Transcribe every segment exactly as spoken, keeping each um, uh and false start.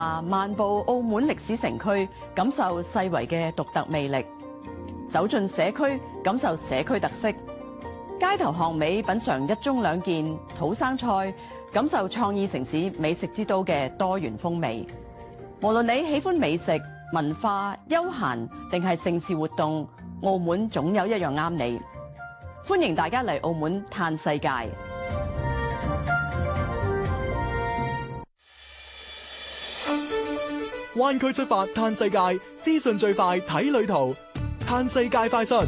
啊，漫步澳門歷史城區，感受世遺嘅獨特魅力；走進社區，感受社區特色；街頭巷尾，品嚐一盅兩件土生菜，感受創意城市美食之都嘅多元風味。無論你喜歡美食、文化、休閒定係盛事活動，澳門總有一樣啱你。歡迎大家嚟澳門嘆世界。 灣區出發嘆世界，資訊最快睇旅途，嘆世界快訊。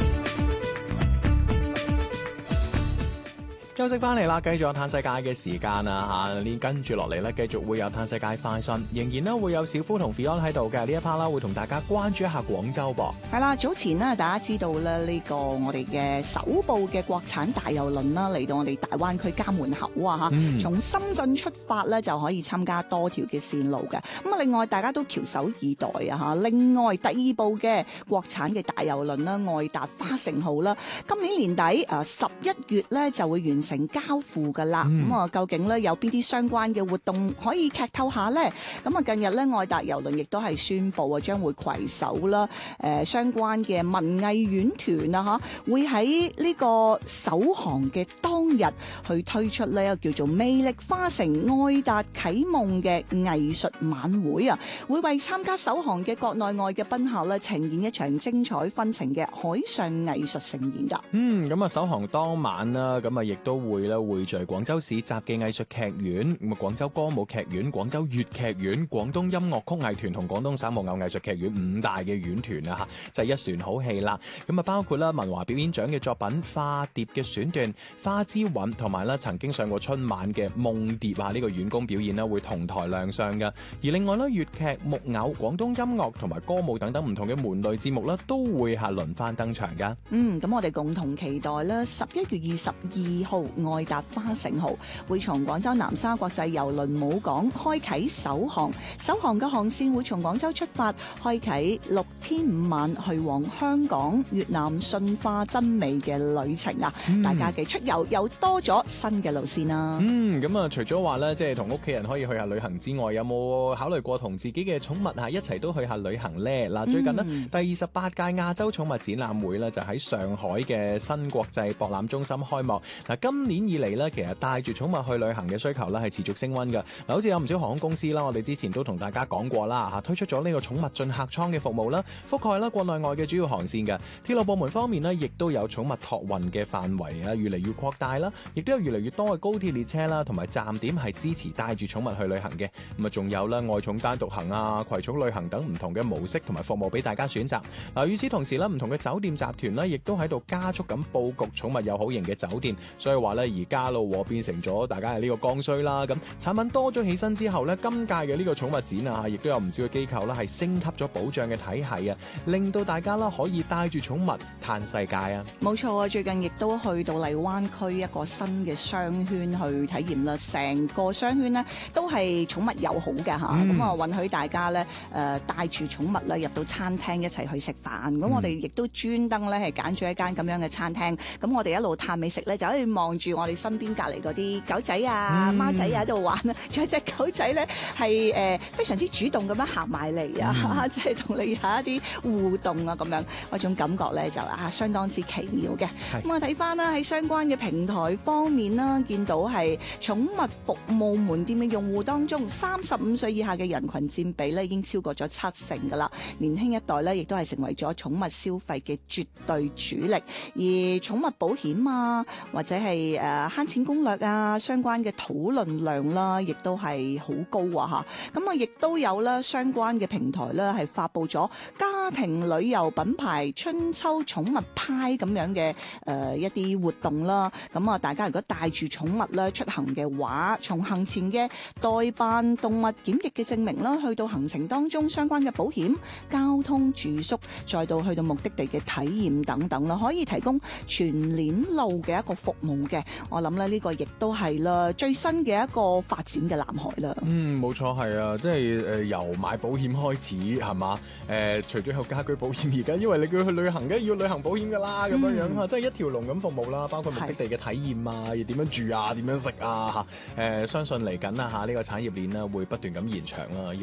休息翻嚟啦，繼續有嘆世界嘅時間啊嚇！呢跟住落嚟咧，繼續會有嘆世界快訊，仍然咧會有小夫同 Fion 喺度嘅呢一 part 啦，會同大家關注一下廣州噃。係啦，早前咧大家知道咧呢個我哋嘅首部嘅國產大郵輪啦，嚟到我哋大灣區家門口啊嚇，嗯、從深圳出發咧就可以參加多條嘅線路嘅。咁啊，另外大家都翹首以待啊嚇！另外第二部嘅國產嘅大郵輪啦，愛達花城號啦，今年年底啊十一月咧就會完成交付噶啦，咁啊、嗯、究竟咧有邊啲相關嘅活動可以劇透下呢？咁啊近日咧愛達郵輪亦都係宣布啊，將會攜手啦誒、呃、相關嘅文藝院團啊嚇，會喺呢個首航嘅當日去推出呢一個叫做魅力花城愛達啟夢嘅藝術晚會啊，會為參加首航嘅國內外嘅賓客咧呈現一場精彩紛呈嘅海上藝術盛宴噶。嗯，咁啊首航當晚啦，咁啊亦都會咧匯聚廣州市雜技藝術劇院、咁啊廣州歌舞劇院、廣州粵劇院、廣東音樂曲藝團同廣東省木偶藝術劇院五大嘅院團啊嚇，就係、是、一船好戲啦。咁啊包括啦文華表演獎嘅作品《化蝶》嘅選段、《花之韻》，同埋啦曾經上過春晚嘅《夢蝶》啊呢個院工表演啦會同台亮相嘅。而另外咧粵劇、木偶、廣東音樂同埋歌舞等等唔同嘅門類節目啦都會係輪番登場噶。嗯，咁我哋共同期待啦，十一月二十二號愛達花城號會從廣州南沙國際郵輪母港開啟首航，首航嘅航線會從廣州出發，開啟六天五晚去往香港、越南順化真美嘅旅程啊！嗯、大家嘅出遊又多咗新嘅路線啊！嗯，咁啊，除咗話咧，即係同屋企人可以去下旅行之外，有冇考慮過同自己嘅寵物啊一齊都去下旅行咧？嗱、嗯，最近呢，第二十八屆亞洲寵物展覽會咧就喺上海嘅新國際博覽中心開幕。嗱，今年以嚟咧，其實帶住寵物去旅行嘅需求咧係持續升溫嘅。嗱，好似有唔少航空公司啦，我哋之前都同大家講過啦，嚇推出咗呢個寵物進客艙嘅服務啦，覆蓋啦國內外嘅主要航線嘅。鐵路部門方面呢，亦都有寵物託運嘅範圍啊，越嚟越擴大啦，亦都有越嚟越多嘅高鐵列車啦，同埋站點係支持帶住寵物去旅行嘅。咁啊，仲有啦，愛寵單獨行啊、攜寵旅行等唔同嘅模式同埋服務俾大家選擇。嗱，與此同時咧，唔同嘅酒店集團呢，亦都喺度加速咁佈局寵物友好型嘅酒店。所以話咧，而家咯變成咗大家係呢個剛需啦。咁產品多咗起身之後咧，今屆嘅呢個寵物展啊，亦都有唔少嘅機構啦，係升級咗保障嘅體系啊，令到大家啦可以帶住寵物嘆世界啊。冇錯啊，最近亦都去到荔灣區一個新嘅商圈去體驗啦，成個商圈呢都係寵物友好嘅嚇，咁啊、嗯、允許大家咧誒帶住寵物啦入到餐廳一齊去食飯。咁、嗯、我哋亦都專登咧係揀咗一間咁樣嘅餐廳，咁我哋一路嘆美食咧就可以望住我哋身邊隔離嗰啲狗仔啊、貓、嗯、仔啊喺度玩啊，仲有隻狗仔咧係誒非常之主動咁樣行埋嚟啊，即係同你有一啲互動啊，咁樣嗰種感覺咧就啊相當之奇妙嘅。咁啊睇翻啦喺相關嘅平台方面啦，見到係寵物服務門店嘅用戶當中，三十五歲以下嘅人群佔比咧已經超過咗七成噶啦，年輕一代咧亦都係成為咗寵物消費嘅絕對主力，而寵物保險啊或者係誒慳錢攻略啊，相關嘅討論量啦，亦都係好高啊嚇！咁啊，亦都有啦，相關嘅平台咧係發布咗家庭旅遊品牌春秋寵物派咁樣嘅誒、呃、一啲活動啦。咁啊，大家如果帶住寵物咧出行嘅話，從行前嘅代辦動物檢疫嘅證明啦，去到行程當中相關嘅保險、交通、住宿，再到去到目的地嘅體驗等等啦，可以提供全鏈路嘅一個服務嘅。我諗咧呢個亦都係啦最新嘅一個發展嘅藍海啦。嗯，冇錯係啊，即係誒、呃、由買保險開始係嘛？誒、呃、除咗有家居保險，而家因為你叫佢去旅行嘅要旅行保險噶啦，咁、嗯、樣樣嚇，即係一條龍咁服務啦，包括目的地嘅體驗啊，要點樣住啊，點樣食啊嚇。誒、呃、相信嚟緊啊嚇呢個產業鏈咧會不斷咁延長啦。